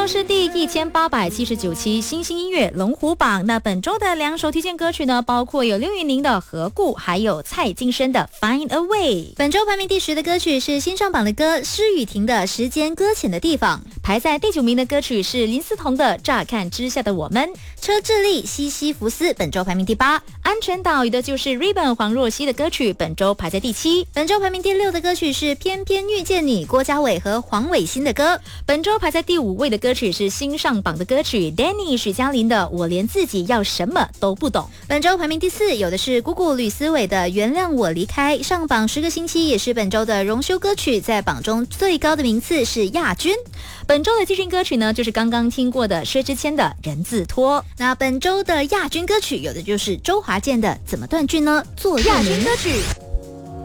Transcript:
周是第1879期新兴音乐龙虎榜。那本周的2首推荐歌曲呢，包括有刘宇宁的《何故》，还有蔡金生的《Find a Way》。 本周排名第10的歌曲是新上榜的歌施雨婷的《时间搁浅的地方》。 排在第9名的歌曲是林思彤的《乍看之下的我们》。 车智力西西弗斯本周排名第8。 安全岛屿的就是 Ribbon 黄若曦的歌曲，本周排在第7。 本周排名第6的歌曲是偏偏遇见你，郭嘉伟和黄伟欣的歌。 本周排在第5位的歌曲是新上榜的歌曲 Danny 许嘉玲的我连自己要什么都不懂。 本周排名第4有的是姑姑吕思伟的原谅我离开，上榜10个星期，也是本周的荣休歌曲，在榜中最高的名次是亚军。 本周的季军歌曲呢，就是刚刚听过的薛之谦的人字拖。 那本周的亚军歌曲有的就是周华健的怎么断句呢？做亚军歌曲